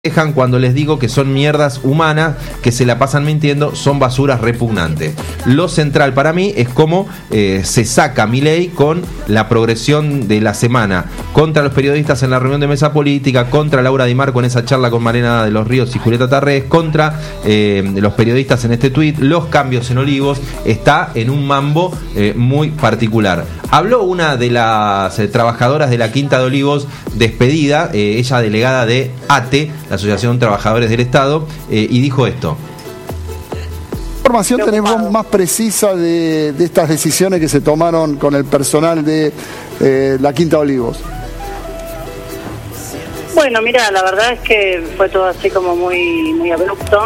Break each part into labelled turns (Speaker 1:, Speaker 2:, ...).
Speaker 1: Dejan cuando les digo que son mierdas humanas, que se la pasan mintiendo, son basuras repugnantes. Lo central para mí es cómo se saca Milei con la progresión de la semana contra los periodistas en la reunión de mesa política, contra Laura Di Marco en esa charla con Malena de los Ríos y Julieta Tarrés, contra los periodistas en este tuit, los cambios en Olivos. Está en un mambo muy particular. Habló una de las trabajadoras de la Quinta de Olivos despedida, ella delegada de ATE, la Asociación de Trabajadores del Estado, y dijo esto.
Speaker 2: ¿Qué información tenemos más precisa de estas decisiones que se tomaron con el personal de la Quinta de Olivos?
Speaker 3: Bueno, mira, la verdad es que fue todo así como muy abrupto,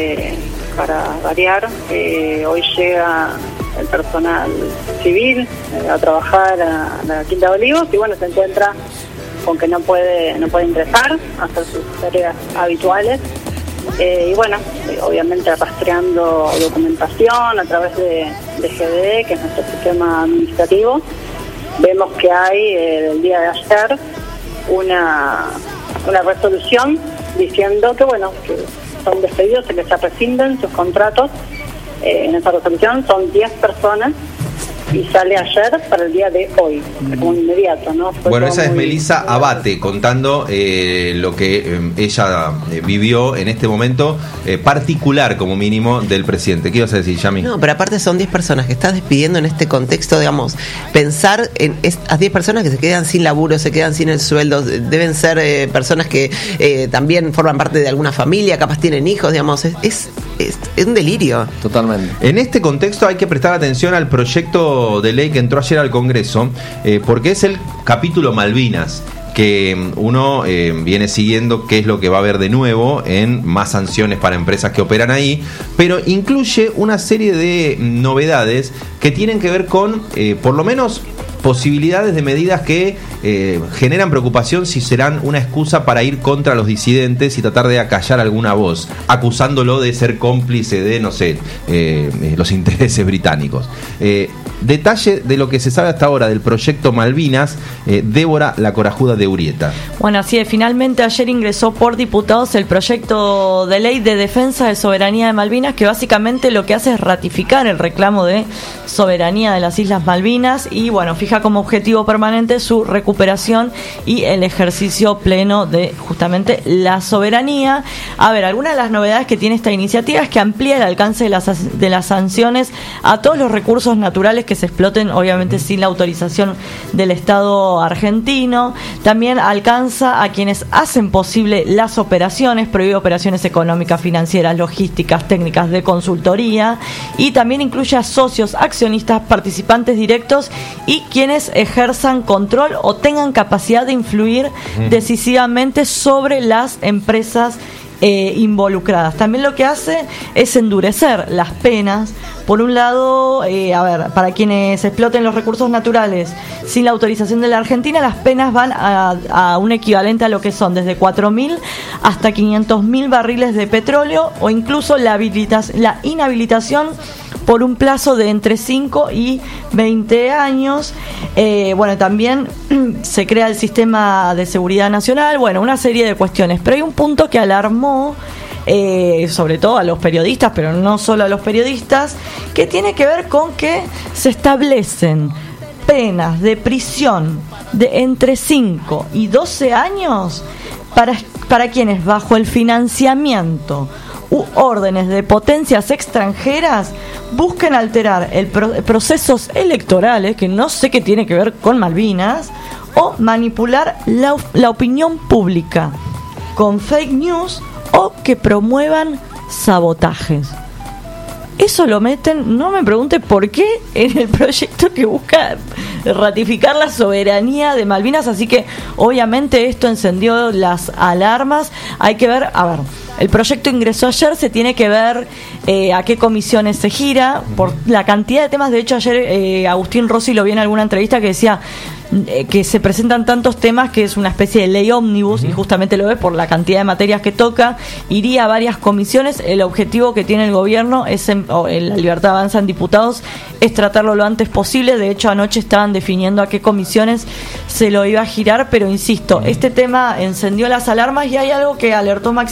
Speaker 3: para variar. Hoy llega el personal civil a trabajar a la Quinta de Olivos y bueno, se encuentra con que no puede ingresar a hacer sus tareas habituales. Y bueno, obviamente rastreando documentación a través de GDE, que es nuestro sistema administrativo, vemos que hay el día de ayer una resolución diciendo que bueno, que son despedidos y que se rescinden sus contratos. En esa resolución son 10 personas y sale ayer para el día de hoy, como inmediato, ¿no?
Speaker 1: Bueno, esa es Melissa Abate contando lo que ella vivió en este momento particular, como mínimo, del presidente. ¿Qué ibas a decir, Yami?
Speaker 4: No, pero aparte son 10 personas que estás despidiendo en este contexto, digamos, pensar en estas 10 personas que se quedan sin laburo, se quedan sin el sueldo, deben ser personas que también forman parte de alguna familia, capaz tienen hijos, digamos, es un delirio.
Speaker 5: Totalmente.
Speaker 1: En este contexto hay que prestar atención al proyecto de ley que entró ayer al Congreso, porque es el capítulo Malvinas, que uno viene siguiendo qué es lo que va a haber de nuevo en más sanciones para empresas que operan ahí, pero incluye una serie de novedades que tienen que ver con, por lo menos, posibilidades de medidas que generan preocupación si serán una excusa para ir contra los disidentes y tratar de acallar alguna voz, acusándolo de ser cómplice de, no sé, los intereses británicos. Detalle de lo que se sabe hasta ahora del proyecto Malvinas, Débora La Corajuda de Urieta.
Speaker 6: Bueno, así es, finalmente ayer ingresó por diputados el proyecto de ley de defensa de soberanía de Malvinas, que básicamente lo que hace es ratificar el reclamo de soberanía de las Islas Malvinas y, bueno, fija como objetivo permanente su recuperación y el ejercicio pleno de justamente la soberanía. A ver, algunas de las novedades que tiene esta iniciativa es que amplía el alcance de las sanciones a todos los recursos naturales que se exploten, obviamente sin la autorización del Estado argentino. También alcanza a quienes hacen posible las operaciones, prohíbe operaciones económicas, financieras, logísticas, técnicas de consultoría, y también incluye a socios, accionistas, participantes directos y quienes ejerzan control o tengan capacidad de influir decisivamente sobre las empresas involucradas. También lo que hace es endurecer las penas. Por un lado, para quienes exploten los recursos naturales sin la autorización de la Argentina, las penas van a un equivalente a lo que son desde 4.000 hasta 500.000 barriles de petróleo, o incluso la inhabilitación por un plazo de entre 5 y 20 años. Bueno, también se crea el sistema de seguridad nacional, bueno, una serie de cuestiones. Pero hay un punto que alarmó sobre todo a los periodistas, pero no solo a los periodistas, que tiene que ver con que se establecen penas de prisión de entre 5 y 12 años para quienes bajo el financiamiento u órdenes de potencias extranjeras busquen alterar procesos electorales, que no sé qué tiene que ver con Malvinas, o manipular la opinión pública con fake news o que promuevan sabotajes. Eso lo meten, no me pregunte por qué, en el proyecto que busca ratificar la soberanía de Malvinas, así que obviamente esto encendió las alarmas. Hay que ver, el proyecto ingresó ayer, se tiene que ver a qué comisiones se gira, por la cantidad de temas. De hecho, ayer Agustín Rossi lo vi en alguna entrevista que decía que se presentan tantos temas que es una especie de ley ómnibus, y justamente lo ves por la cantidad de materias que toca. Iría a varias comisiones. El objetivo que tiene el gobierno es, la Libertad Avanza en diputados, es tratarlo lo antes posible. De hecho, anoche estaban definiendo a qué comisiones se lo iba a girar, pero insisto, este tema encendió las alarmas y hay algo que alertó Maxi